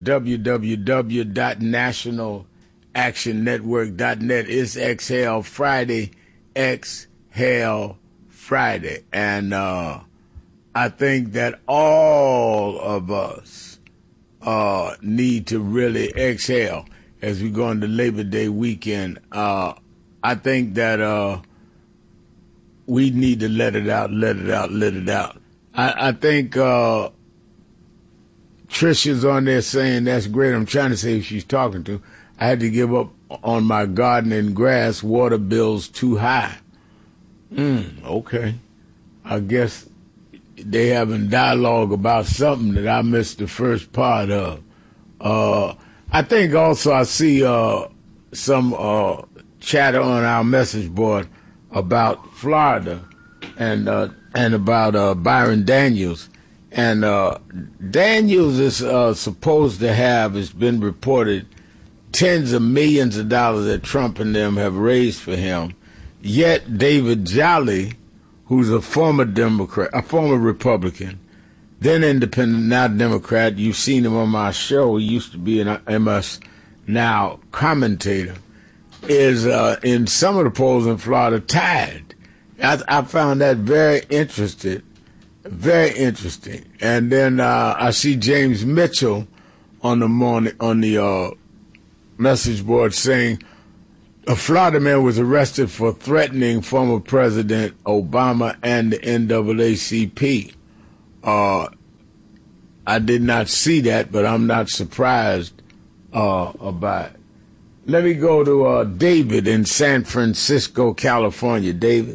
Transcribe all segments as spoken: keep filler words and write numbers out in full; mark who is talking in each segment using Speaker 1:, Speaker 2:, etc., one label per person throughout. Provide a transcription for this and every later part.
Speaker 1: w w w dot national action network dot net. It's Exhale Friday, Exhale Friday. And uh, I think that all of us uh, need to really exhale as we go into Labor Day weekend. Uh, I think that uh, we need to let it out, let it out, let it out. I, I think uh, Trisha's on there saying that's great. I'm trying to say who she's talking to. I had to give up on my garden and grass. Water bills too high. Mm, okay. I guess they having dialogue about something that I missed the first part of. Uh, I think also I see uh, some uh, chatter on our message board about Florida and uh, and about uh, Byron Daniels. And uh, Daniels is uh, supposed to have, it's been reported, tens of millions of dollars that Trump and them have raised for him. Yet David Jolly, who's a former Democrat, a former Republican, then independent, now Democrat, you've seen him on my show, he used to be an M S Now commentator, is uh, in some of the polls in Florida tied. I, I found that very interesting, very interesting. And then uh, I see James Mitchell on the morning on the uh, message board saying a Florida man was arrested for threatening former President Obama and the N double A C P. Uh, I did not see that, but I'm not surprised uh, about it. Let me go to uh, David in San Francisco, California. David.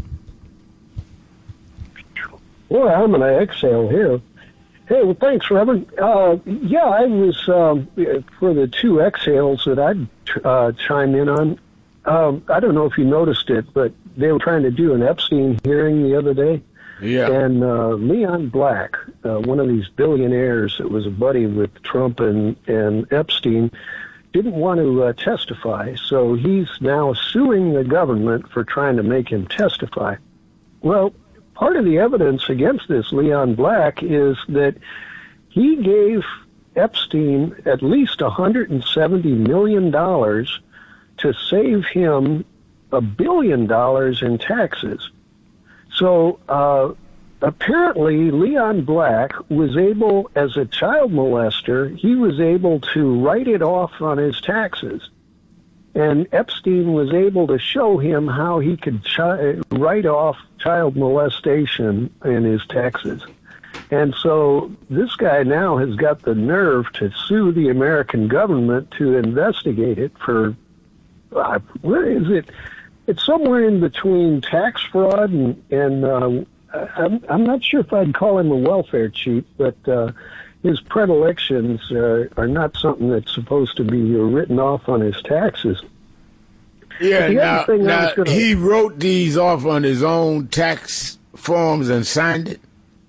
Speaker 2: Well, I'm going to exhale here. Hey, well, thanks, Reverend. Uh, yeah, I was, um, for the two exhales that I'd uh, chime in on, um, I don't know if you noticed it, but they were trying to do an Epstein hearing the other day.
Speaker 1: Yeah.
Speaker 2: And uh, Leon Black, uh, one of these billionaires that was a buddy with Trump and, and Epstein, didn't want to uh, testify, so he's now suing the government for trying to make him testify. Well, part of the evidence against this Leon Black is that he gave Epstein at least one hundred seventy million dollars to save him a billion dollars in taxes. So uh, apparently Leon Black was able, as a child molester, he was able to write it off on his taxes. And Epstein was able to show him how he could chi- write off child molestation in his taxes. And so this guy now has got the nerve to sue the American government to investigate it for, uh, what is it? It's somewhere in between tax fraud and, and uh, I'm, I'm not sure if I'd call him a welfare cheat, but uh, his predilections uh, are not something that's supposed to be written off on his taxes.
Speaker 1: Yeah, now, now
Speaker 2: gonna...
Speaker 1: he wrote these off on his own tax forms and signed it?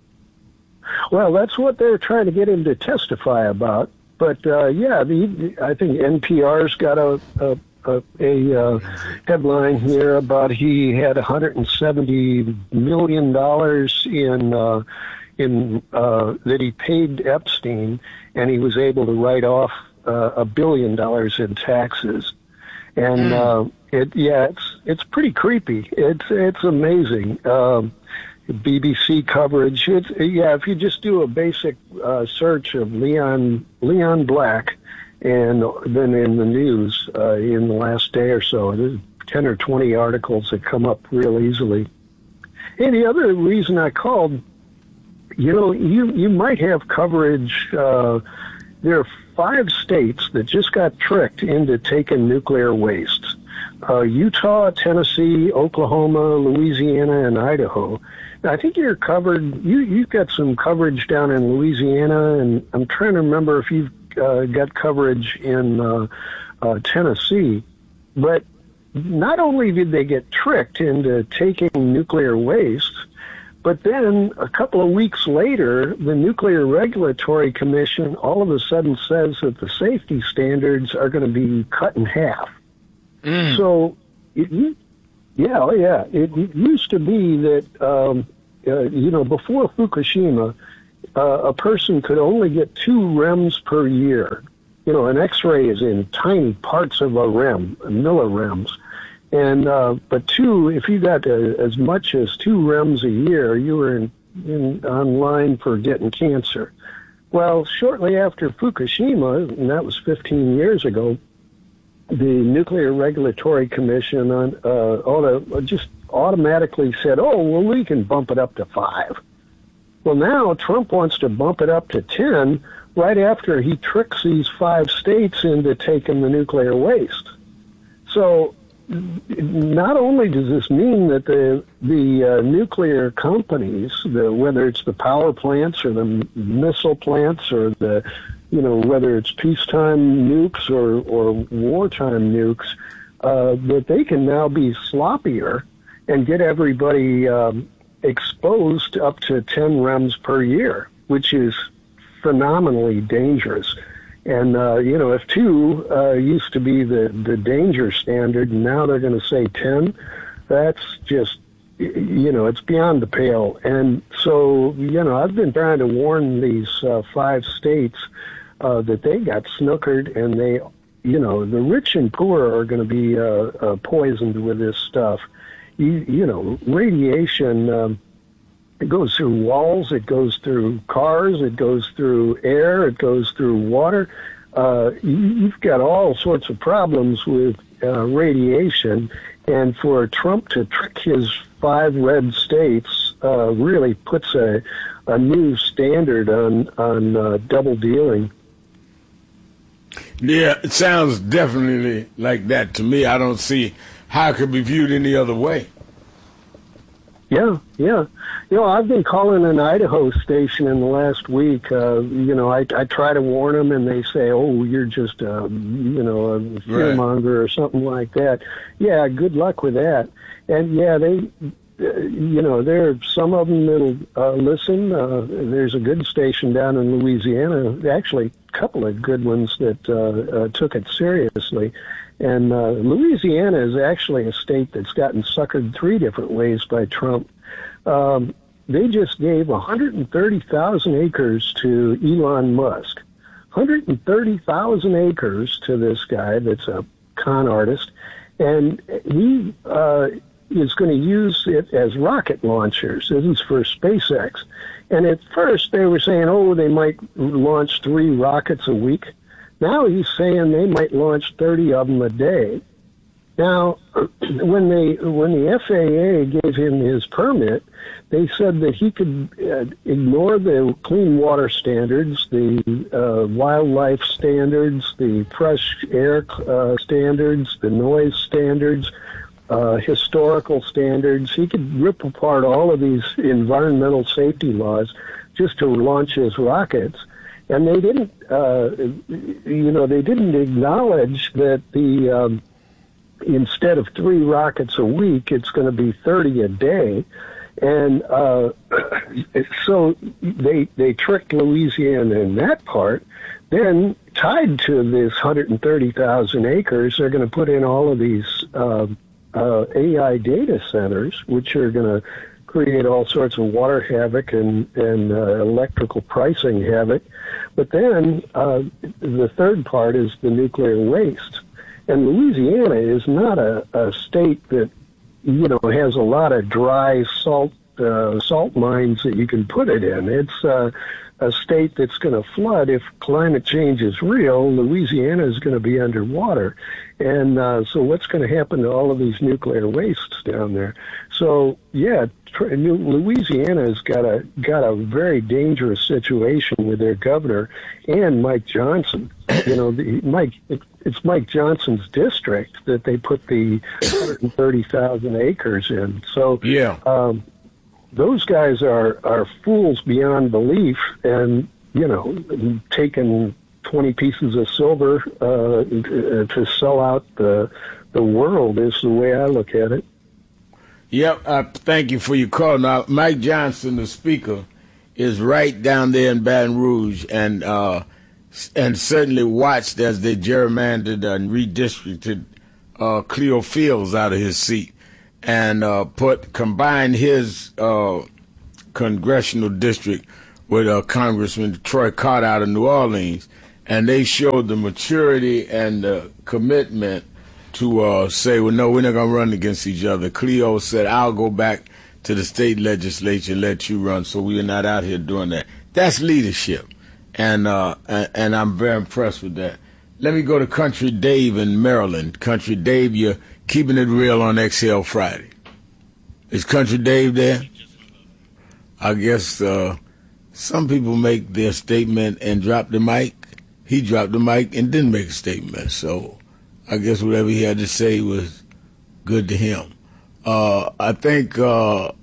Speaker 2: Well, that's what they're trying to get him to testify about. But, uh, yeah, the, I think N P R's got a, a, a, a uh, headline here about he had one hundred seventy million dollars in... Uh, in uh, that he paid Epstein, and he was able to write off uh, a billion dollars in taxes. And mm. uh, it, yeah, it's it's pretty creepy. It's it's amazing. Um, B B C coverage. It's yeah. If you just do a basic uh, search of Leon Leon Black, and then in the news uh, in the last day or so, there's ten or twenty articles that come up real easily. And the other reason I called. You know, you, you might have coverage. Uh, there are five states that just got tricked into taking nuclear waste. Uh, Utah, Tennessee, Oklahoma, Louisiana, and Idaho. Now, I think you're covered. You, you've got some coverage down in Louisiana, and I'm trying to remember if you've uh, got coverage in uh, uh, Tennessee. But not only did they get tricked into taking nuclear waste, but then a couple of weeks later, the Nuclear Regulatory Commission all of a sudden says that the safety standards are going to be cut in half. Mm. So, it, yeah, oh yeah, it, it used to be that, um, uh, you know, before Fukushima, uh, a person could only get two R E Ms per year. You know, an X-ray is in tiny parts of a R E M, millirems. And, uh, but two, if you got uh, as much as two R E Ms a year, you were in, in, on line for getting cancer. Well, shortly after Fukushima, and that was fifteen years ago, the Nuclear Regulatory Commission on, uh, auto, just automatically said, oh, well, we can bump it up to five. Well, now Trump wants to bump it up to ten right after he tricks these five states into taking the nuclear waste. So not only does this mean that the the uh, nuclear companies, the, whether it's the power plants or the missile plants or the, you know, whether it's peacetime nukes or, or wartime nukes, uh, that they can now be sloppier and get everybody um, exposed up to ten R E Ms per year, which is phenomenally dangerous. And, uh, you know, if two uh, used to be the, the danger standard, and now they're going to say ten, that's just, you know, it's beyond the pale. And so, you know, I've been trying to warn these uh, five states uh, that they got snookered, and they, you know, the rich and poor are going to be uh, uh, poisoned with this stuff. You, you know, radiation, um, it goes through walls, it goes through cars, it goes through air, it goes through water. Uh, you, you've got all sorts of problems with uh, radiation, and for Trump to trick his five red states uh, really puts a, a new standard on, on uh, double dealing.
Speaker 1: Yeah, it sounds definitely like that to me. I don't see how it could be viewed any other way.
Speaker 2: Yeah, yeah. You know, I've been calling an Idaho station in the last week. Uh, you know, I, I try to warn them, and they say, oh, you're just, a, you know, a fearmonger right. or something like that. Yeah, good luck with that. And, yeah, they, uh, you know, there are some of them that'll uh, listen. Uh, there's a good station down in Louisiana, actually a couple of good ones that uh, uh, took it seriously. And uh, Louisiana is actually a state that's gotten suckered three different ways by Trump. Um, they just gave one hundred thirty thousand acres to Elon Musk. one hundred thirty thousand acres to this guy that's a con artist. And he uh, is going to use it as rocket launchers. This is for SpaceX. And at first they were saying, oh, they might launch three rockets a week. Now he's saying they might launch thirty of them a day. Now, when they when the F A A gave him his permit, they said that he could uh, ignore the clean water standards, the uh, wildlife standards, the fresh air uh, standards, the noise standards, uh, historical standards. He could rip apart all of these environmental safety laws just to launch his rockets. And they didn't, uh, you know, they didn't acknowledge that the um, instead of three rockets a week, it's going to be thirty a day, and uh, so they they tricked Louisiana in that part. Then tied to this one hundred thirty thousand acres, they're going to put in all of these uh, uh, A I data centers, which are going to create all sorts of water havoc and, and uh, electrical pricing havoc. But then uh, the third part is the nuclear waste. And Louisiana is not a, a state that, you know, has a lot of dry salt uh, salt mines that you can put it in. It's uh, a state that's going to flood. If climate change is real, Louisiana is going to be underwater. And uh, so what's going to happen to all of these nuclear wastes down there? So, yeah, Louisiana has got a got a very dangerous situation with their governor and Mike Johnson. You know, the, Mike, it, it's Mike Johnson's district that they put the one hundred thirty thousand acres in. So,
Speaker 1: yeah, um,
Speaker 2: those guys are are fools beyond belief, and you know, taking twenty pieces of silver uh, to sell out the the world is the way I look at it.
Speaker 1: Yep, uh, thank you for your call. Now, Mike Johnson, the speaker, is right down there in Baton Rouge, and uh, and certainly watched as they gerrymandered and redistricted uh, Cleo Fields out of his seat, and uh, put combined his uh, congressional district with uh, Congressman Troy Carter out of New Orleans, and they showed the maturity and the commitment to uh, say, well, no, we're not going to run against each other. Cleo said, I'll go back to the state legislature and let you run, so we're not out here doing that. That's leadership, and, uh, and and I'm very impressed with that. Let me go to Country Dave in Maryland. Country Dave, you're keeping it real on Exhale Friday. Is Country Dave there? I guess uh, some people make their statement and drop the mic. He dropped the mic and didn't make a statement, so I guess whatever he had to say was good to him. Uh, I think uh,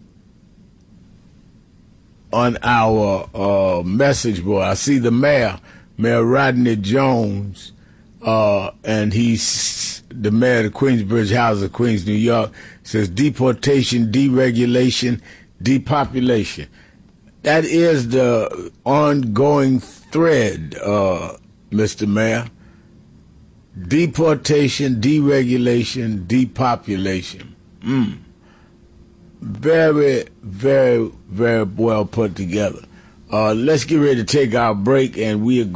Speaker 1: on our uh, message board, I see the mayor, Mayor Rodney Jones, uh, and he's the mayor of the Queensbridge House of Queens, New York, says deportation, deregulation, depopulation. That is the ongoing thread, uh, Mister Mayor. Deportation, deregulation, depopulation. Mm. Very, very, very well put together. Uh, let's get ready to take our break, and we are